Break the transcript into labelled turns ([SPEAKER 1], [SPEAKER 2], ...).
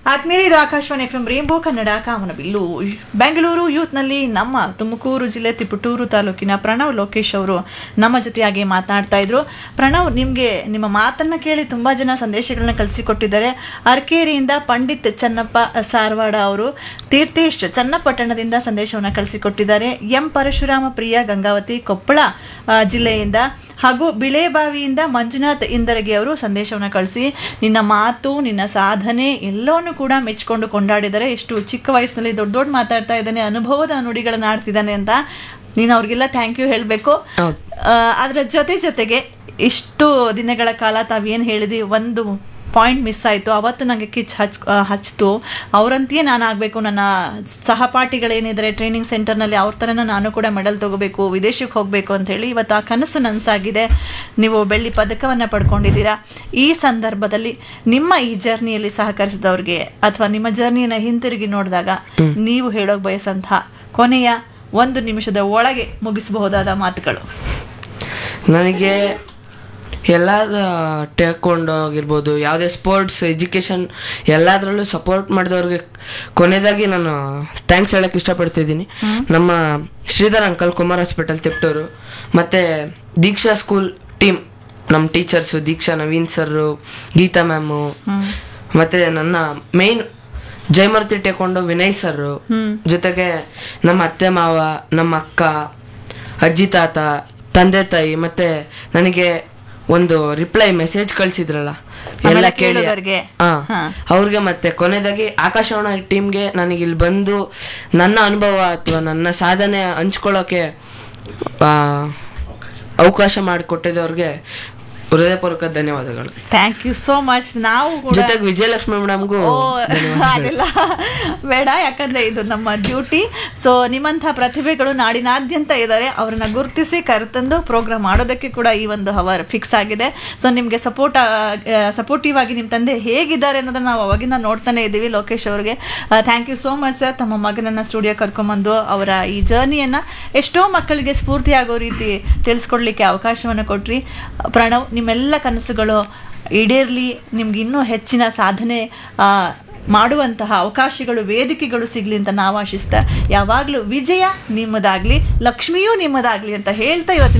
[SPEAKER 1] ಆತ್ಮೀಯ ಇದು Akashvani F M rainbow Kannada ಕಾಮನಬಿಲ್ಲು. ಬೆಂಗಳೂರು ಯೂತ್ನಲ್ಲಿ ನಮ್ಮ ತುಮಕೂರು ಜಿಲ್ಲೆ ತಿಪಟೂರು ತಾಲೂಕಿನ ಪ್ರಣವ್ ಲೋಕೇಶ್ ಅವರು ನಮ್ಮ ಜೊತೆಯಾಗಿ ಮಾತನಾಡ್ತಾ ಇದ್ರು. ಪ್ರಣವ್, ನಿಮಗೆ ನಿಮ್ಮ ಮಾತನ್ನ ಕೇಳಿ ತುಂಬಾ ಜನ ಸಂದೇಶಗಳನ್ನ ಕಳಿಸಿಕೊಟ್ಟಿದ್ದಾರೆ. ಅರ್ಕೇರಿಯಿಂದ ಪಂಡಿತ್ ಚನ್ನಪ್ಪ ಸಾರವಾಡ ಅವರು, ತೀರ್ಥೇಶ್ ಚನ್ನಪಟ್ಟಣದಿಂದ ಸಂದೇಶವನ್ನು ಕಳಿಸಿಕೊಟ್ಟಿದ್ದಾರೆ. ಎಂ ಪರಶುರಾಮ ಪ್ರಿಯ ಗಂಗಾವತಿ ಕೊಪ್ಪಳ ಜಿಲ್ಲೆಯಿಂದ, ಹಾಗೂ ಬಿಳೆಬಾವಿಯಿಂದ ಮಂಜುನಾಥ್ ಇಂದರಗಿ ಅವರು ಸಂದೇಶವನ್ನು ಕಳಿಸಿ ನಿನ್ನ ಮಾತು, ನಿನ್ನ ಸಾಧನೆ ಎಲ್ಲವನ್ನೂ ಕೂಡ ಮೆಚ್ಚಿಕೊಂಡು ಕೊಂಡಾಡಿದ್ದಾರೆ. ಎಷ್ಟು ಚಿಕ್ಕ ವಯಸ್ಸಿನಲ್ಲಿ ದೊಡ್ಡ ದೊಡ್ಡ ಮಾತಾಡ್ತಾ ಇದ್ದಾನೆ, ಅನುಭವದ ನುಡಿಗಳನ್ನ ಆಡ್ತಿದ್ದಾನೆ ಅಂತ ನೀನು ಅವ್ರಿಗೆಲ್ಲ ಥ್ಯಾಂಕ್ ಯು ಹೇಳಬೇಕು. ಅದರ ಜೊತೆಗೆ ಇಷ್ಟು ದಿನಗಳ ಕಾಲ ತಾವೇನು ಹೇಳಿದ್ವಿ, ಒಂದು ಪಾಯಿಂಟ್ ಮಿಸ್ ಆಯಿತು. ಅವತ್ತು ನನಗೆ ಹಚ್ತು. ಅವರಂತೆಯೇ ನಾನು ಆಗಬೇಕು, ನನ್ನ ಸಹಪಾಠಿಗಳೇನಿದ್ದಾರೆ ಟ್ರೈನಿಂಗ್ ಸೆಂಟರ್ನಲ್ಲಿ ಅವ್ರ ಥರನ ನಾನು ಕೂಡ ಮೆಡಲ್ ತೊಗೋಬೇಕು, ವಿದೇಶಕ್ಕೆ ಹೋಗಬೇಕು ಅಂಥೇಳಿ ಇವತ್ತು ಆ ಕನಸು ನನಸಾಗಿದೆ. ನೀವು ಬೆಳ್ಳಿ ಪದಕವನ್ನು ಪಡ್ಕೊಂಡಿದ್ದೀರಾ. ಈ ಸಂದರ್ಭದಲ್ಲಿ ನಿಮ್ಮ ಈ ಜರ್ನಿಯಲ್ಲಿ ಸಹಕರಿಸಿದವ್ರಿಗೆ ಅಥವಾ ನಿಮ್ಮ ಜರ್ನಿಯನ್ನು ಹಿಂತಿರುಗಿ ನೋಡಿದಾಗ ನೀವು ಹೇಳೋಕೆ ಬಯಸಂತಹ ಕೊನೆಯ 1 ನಿಮಿಷದ ಒಳಗೆ ಮುಗಿಸಬಹುದಾದ ಮಾತುಗಳು?
[SPEAKER 2] ನನಗೆ ಎಲ್ಲ ಟೇಕೊಂಡು ಆಗಿರ್ಬೋದು, ಯಾವುದೇ ಸ್ಪೋರ್ಟ್ಸ್, ಎಜುಕೇಷನ್ ಎಲ್ಲದರಲ್ಲೂ ಸಪೋರ್ಟ್ ಮಾಡಿದವ್ರಿಗೆ ಕೊನೆಯದಾಗಿ ನಾನು ಥ್ಯಾಂಕ್ಸ್ ಹೇಳೋಕ್ಕೆ ಇಷ್ಟಪಡ್ತಿದ್ದೀನಿ. ನಮ್ಮ ಶ್ರೀಧರ್ ಅಂಕಲ್, ಕುಮಾರ್ ಹಾಸ್ಪಿಟಲ್ ತಿಪ್ಟೂರು, ಮತ್ತು ದೀಕ್ಷಾ ಸ್ಕೂಲ್ ಟೀಮ್, ನಮ್ಮ ಟೀಚರ್ಸು ದೀಕ್ಷಾ, ನವೀನ್ ಸರು, ಗೀತಾ ಮ್ಯಾಮು, ಮತ್ತು ನನ್ನ ಮೇಯ್ನ್ ಜಯಮರ್ತಿ ಟೇಕೊಂಡು ವಿನಯ್ ಸರು, ಜೊತೆಗೆ ನಮ್ಮ ಅತ್ತೆ ಮಾವ, ನಮ್ಮ ಅಕ್ಕ, ಅಜ್ಜಿ ತಾತ, ತಂದೆ ತಾಯಿ, ಮತ್ತು ನನಗೆ ಒಂದು ರಿಪ್ಲೈ ಮೆಸೇಜ್ ಕಳ್ಸಿದ್ರಲ್ಲ ಎಲ್ಲ ಕೇಳಿ ಅವ್ರಿಗೆ, ಮತ್ತೆ ಕೊನೆಯದಾಗಿ ಆಕಾಶವಾಣಿ ಟೀಮ್ಗೆ ನನಗೆ ಇಲ್ಲಿ ಬಂದು ನನ್ನ ಅನುಭವ ಅಥವಾ ನನ್ನ ಸಾಧನೆ ಹಂಚ್ಕೊಳ್ಳೋಕೆ ಅವಕಾಶ ಮಾಡಿಕೊಟ್ಟಿದ್ದವ್ರಿಗೆ ಹೃದಯಪೂರ್ವಕ ಧನ್ಯವಾದಗಳು.
[SPEAKER 1] Thank you so much. ನಾವು
[SPEAKER 2] ಜೊತೆಗೆ ವಿಜಯಲಕ್ಷ್ಮಿ ಮೇಡಮ್ಗೂ
[SPEAKER 1] ಅದೆಲ್ಲ ಬೇಡ, ಯಾಕಂದ್ರೆ ಇದು ನಮ್ಮ ಡ್ಯೂಟಿ. ಸೊ ನಿಮ್ಮಂತಹ ಪ್ರತಿಭೆಗಳು ನಾಡಿನಾದ್ಯಂತ ಇದ್ದಾರೆ, ಅವ್ರನ್ನ ಗುರುತಿಸಿ ಕರೆತಂದು ಪ್ರೋಗ್ರಾಮ್ ಮಾಡೋದಕ್ಕೆ ಕೂಡ ಈ ಒಂದು ಅವರ್ ಫಿಕ್ಸ್ ಆಗಿದೆ. ಸೊ ನಿಮಗೆ ಸಪೋರ್ಟಿವ್ ಆಗಿ ನಿಮ್ಮ ತಂದೆ ಹೇಗಿದ್ದಾರೆ ಅನ್ನೋದನ್ನ ನಾವು ಅವಾಗಿಂದ ನೋಡ್ತಾನೆ ಇದ್ದೀವಿ. ಲೋಕೇಶ್ ಅವ್ರಿಗೆ thank you so much sir. ತಮ್ಮ ಮಗನನ್ನ ಸ್ಟುಡಿಯೋ ಕರ್ಕೊಂಬಂದು ಅವರ ಈ ಜರ್ನಿಯನ್ನ ಎಷ್ಟೋ ಮಕ್ಕಳಿಗೆ ಸ್ಫೂರ್ತಿ ಆಗೋ ರೀತಿ ತಿಳಿಸ್ಕೊಡ್ಲಿಕ್ಕೆ ಅವಕಾಶವನ್ನು ಕೊಟ್ರಿ. ಪ್ರಣವ್, ನಿಮ್ಮೆಲ್ಲ ಕನಸುಗಳು ಈಡೇರಲಿ, ನಿಮ್ಗೆ ಇನ್ನೂ ಹೆಚ್ಚಿನ ಸಾಧನೆ ಮಾಡುವಂತಹ ಅವಕಾಶಗಳು, ವೇದಿಕೆಗಳು ಸಿಗಲಿ ಅಂತ ನಾವು ಆಶಿಸ್ತಾ, ಯಾವಾಗಲೂ ವಿಜಯ ನಿಮ್ಮದಾಗಲಿ, ಲಕ್ಷ್ಮಿಯೂ ನಿಮ್ಮದಾಗಲಿ ಅಂತ ಹೇಳ್ತಾ ಇವತ್ತು